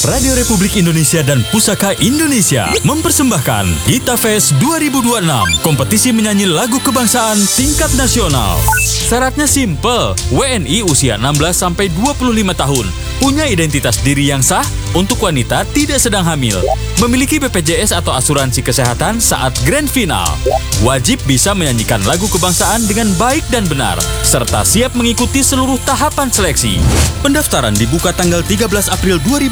Radio Republik Indonesia dan Pusaka Indonesia mempersembahkan Gita Fest 2026, kompetisi menyanyi lagu kebangsaan tingkat nasional. Syaratnya simple, WNI usia 16-25 tahun, punya identitas diri yang sah, untuk wanita tidak sedang hamil, memiliki BPJS atau asuransi kesehatan saat grand final, wajib bisa menyanyikan lagu kebangsaan dengan baik dan benar, serta siap mengikuti seluruh tahapan seleksi. Pendaftaran dibuka tanggal 13 April 2026